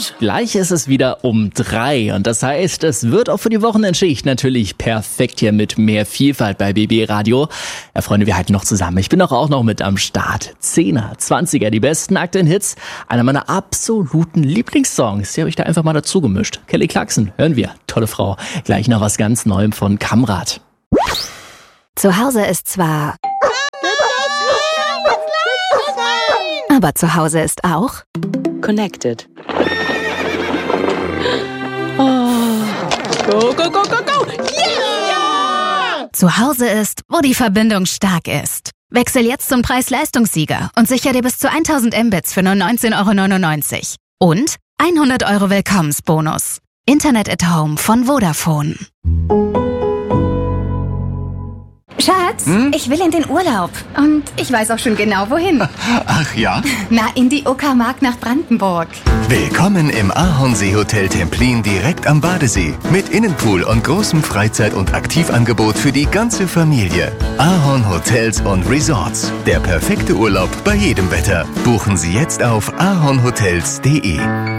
Und gleich ist es wieder um 3. Und das heißt, es wird auch für die Wochenendschicht natürlich perfekt hier mit mehr Vielfalt bei BB Radio. Ja, Freunde, wir halten noch zusammen. Ich bin auch noch mit am Start. 10er, 20er, die besten aktuellen Hits. Einer meiner absoluten Lieblingssongs. Die habe ich da einfach mal dazu gemischt. Kelly Clarkson, hören wir. Tolle Frau. Gleich noch was ganz Neuem von Kamrat. Zu Hause ist zwar... Aber zu Hause ist auch... Connected. Oh. Go, go, go, go, go! Yeah! Zu Hause ist, wo die Verbindung stark ist. Wechsel jetzt zum Preis-Leistungssieger und sicher dir bis zu 1000 Mbits für nur 19,99 €. Und 100 € Willkommensbonus. Internet at Home von Vodafone. Schatz, ich will in den Urlaub. Und ich weiß auch schon genau, wohin. Ach ja? Na, in die Uckermark nach Brandenburg. Willkommen im Ahornsee-Hotel Templin direkt am Badesee. Mit Innenpool und großem Freizeit- und Aktivangebot für die ganze Familie. Ahorn Hotels und Resorts. Der perfekte Urlaub bei jedem Wetter. Buchen Sie jetzt auf ahornhotels.de.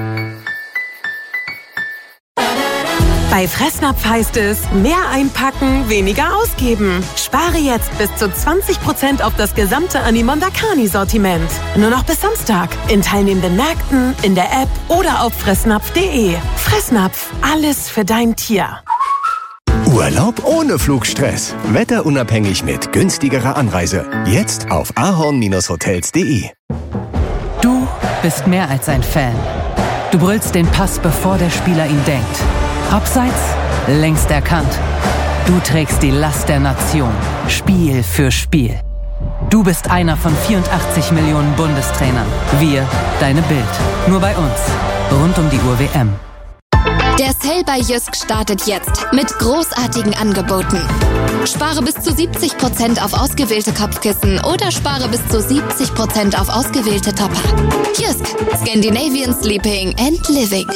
Bei Fressnapf heißt es, mehr einpacken, weniger ausgeben. Spare jetzt bis zu 20% auf das gesamte Animondakani-Sortiment. Nur noch bis Samstag. In teilnehmenden Märkten, in der App oder auf fressnapf.de. Fressnapf, alles für dein Tier. Urlaub ohne Flugstress. Wetterunabhängig mit günstigerer Anreise. Jetzt auf ahorn-hotels.de. Du bist mehr als ein Fan. Du brüllst den Pass, bevor der Spieler ihn denkt. Abseits, längst erkannt. Du trägst die Last der Nation, Spiel für Spiel. Du bist einer von 84 Millionen Bundestrainern. Wir, deine Bild. Nur bei uns. Rund um die Uhr WM. Der Sale bei Jysk startet jetzt mit großartigen Angeboten. Spare bis zu 70% auf ausgewählte Kopfkissen oder spare bis zu 70% auf ausgewählte Topper. Jysk, Scandinavian Sleeping and Living.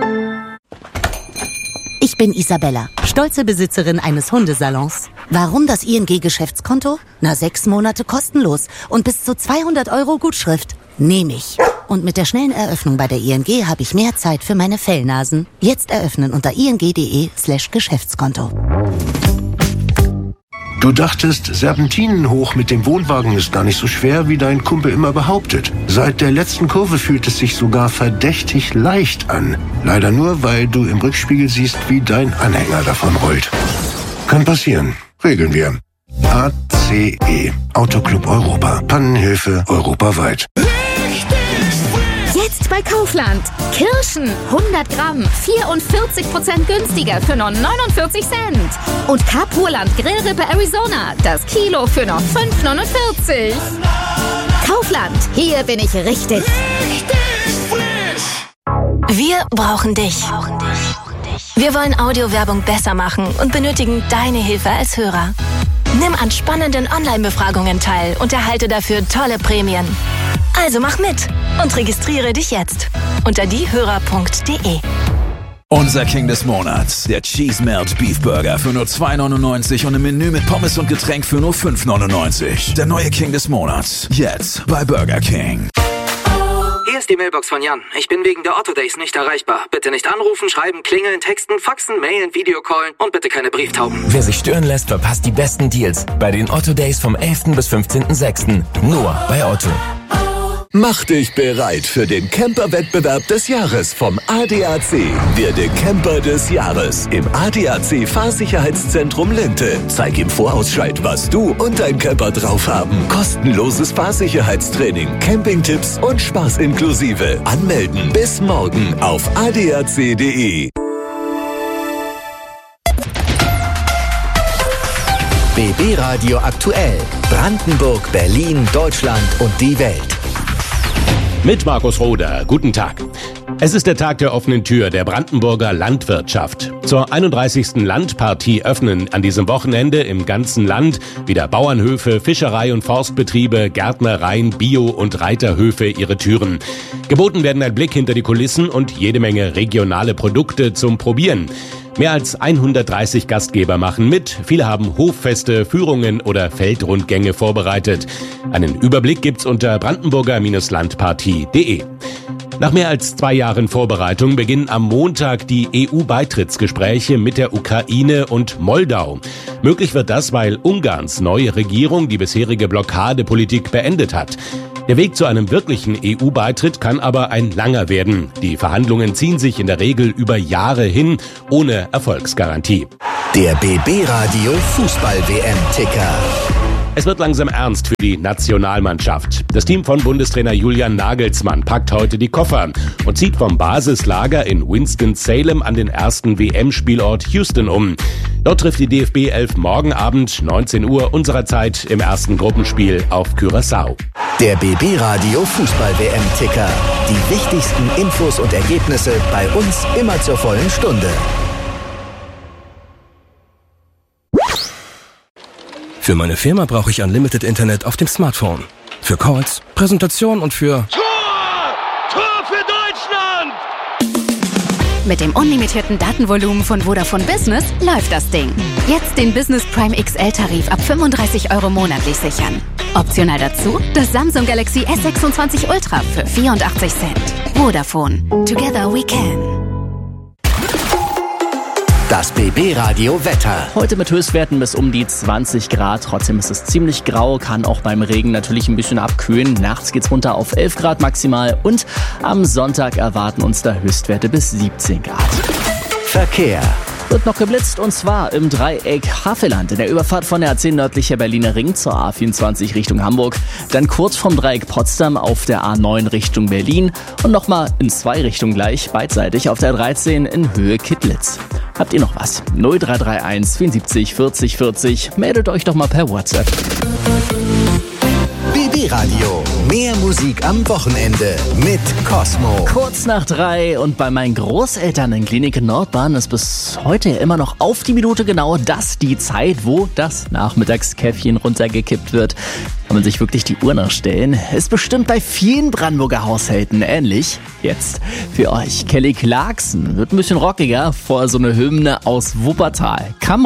Ich bin Isabella, stolze Besitzerin eines Hundesalons. Warum das ING-Geschäftskonto? 6 Monate kostenlos und bis zu 200 € Gutschrift. Nehme ich. Und mit der schnellen Eröffnung bei der ING habe ich mehr Zeit für meine Fellnasen. Jetzt eröffnen unter ing.de/Geschäftskonto. Du dachtest, Serpentinen hoch mit dem Wohnwagen ist gar nicht so schwer, wie dein Kumpel immer behauptet. Seit der letzten Kurve fühlt es sich sogar verdächtig leicht an. Leider nur, weil du im Rückspiegel siehst, wie dein Anhänger davon rollt. Kann passieren. Regeln wir. ACE. Autoclub Europa. Pannenhilfe europaweit. Jetzt bei Kaufland. Kirschen 100 Gramm 44% günstiger für nur 49 Cent. Und Kapurland Grillrippe Arizona. Das Kilo für nur 5,49 €. Kaufland. Hier bin ich richtig. Wir brauchen dich. Wir wollen Audiowerbung besser machen und benötigen deine Hilfe als Hörer. Nimm an spannenden Online-Befragungen teil und erhalte dafür tolle Prämien. Also mach mit und registriere dich jetzt unter diehörer.de. Unser King des Monats, der Cheese Melt Beef Burger für nur 2,99 € und ein Menü mit Pommes und Getränk für nur 5,99 €. Der neue King des Monats, jetzt bei Burger King. Hier ist die Mailbox von Jan. Ich bin wegen der Otto Days nicht erreichbar. Bitte nicht anrufen, schreiben, klingeln, texten, faxen, mailen, Videocallen und bitte keine Brieftauben. Wer sich stören lässt, verpasst die besten Deals bei den Otto Days vom 11. bis 15.06. Nur bei Otto. Mach dich bereit für den Camper-Wettbewerb des Jahres vom ADAC. Werde Camper des Jahres im ADAC Fahrsicherheitszentrum Linte. Zeig im Vorausscheid, was du und dein Camper drauf haben. Kostenloses Fahrsicherheitstraining, Campingtipps und Spaß inklusive. Anmelden bis morgen auf adac.de. BB Radio aktuell. Brandenburg, Berlin, Deutschland und die Welt. Mit Markus Roder. Guten Tag. Es ist der Tag der offenen Tür der Brandenburger Landwirtschaft. Zur 31. Landpartie öffnen an diesem Wochenende im ganzen Land wieder Bauernhöfe, Fischerei- und Forstbetriebe, Gärtnereien, Bio- und Reiterhöfe ihre Türen. Geboten werden ein Blick hinter die Kulissen und jede Menge regionale Produkte zum Probieren. Mehr als 130 Gastgeber machen mit. Viele haben Hoffeste, Führungen oder Feldrundgänge vorbereitet. Einen Überblick gibt's unter brandenburger-landpartie.de. Nach mehr als 2 Jahren Vorbereitung beginnen am Montag die EU-Beitrittsgespräche mit der Ukraine und Moldau. Möglich wird das, weil Ungarns neue Regierung die bisherige Blockadepolitik beendet hat. Der Weg zu einem wirklichen EU-Beitritt kann aber ein langer werden. Die Verhandlungen ziehen sich in der Regel über Jahre hin, ohne Erfolgsgarantie. Der BB Radio Fußball-WM-Ticker. Es wird langsam ernst für die Nationalmannschaft. Das Team von Bundestrainer Julian Nagelsmann packt heute die Koffer und zieht vom Basislager in Winston-Salem an den ersten WM-Spielort Houston um. Dort trifft die DFB 11 morgen Abend 19 Uhr unserer Zeit im ersten Gruppenspiel auf Curaçao. Der BB Radio Fußball-WM-Ticker. Die wichtigsten Infos und Ergebnisse bei uns immer zur vollen Stunde. Für meine Firma brauche ich Unlimited Internet auf dem Smartphone. Für Calls, Präsentation und für... Tor für Deutschland! Mit dem unlimitierten Datenvolumen von Vodafone Business läuft das Ding. Jetzt den Business Prime XL-Tarif ab 35 € monatlich sichern. Optional dazu das Samsung Galaxy S26 Ultra für 84 Cent. Vodafone. Together we can. Das BB Radio Wetter. Heute mit Höchstwerten bis um die 20 Grad. Trotzdem ist es ziemlich grau, kann auch beim Regen natürlich ein bisschen abkühlen. Nachts geht's runter auf 11 Grad maximal und am Sonntag erwarten uns da Höchstwerte bis 17 Grad. Verkehr. Wird noch geblitzt und zwar im Dreieck Havelland in der Überfahrt von der A10 nördlicher Berliner Ring zur A24 Richtung Hamburg, dann kurz vom Dreieck Potsdam auf der A9 Richtung Berlin und nochmal in 2 Richtungen gleich beidseitig auf der 13 in Höhe Kittlitz. Habt ihr noch was? 0331 74 40 40. Meldet euch doch mal per WhatsApp. BB Radio. Mehr Musik am Wochenende mit Cosmo. Kurz nach 3 und bei meinen Großeltern in Klinik in Nordbahn ist bis heute immer noch auf die Minute genau das die Zeit, wo das Nachmittagskäffchen runtergekippt wird. Kann man sich wirklich die Uhr nachstellen? Ist bestimmt bei vielen Brandenburger Haushalten ähnlich. Jetzt für euch Kelly Clarkson. Wird ein bisschen rockiger vor so eine Hymne aus Wuppertal.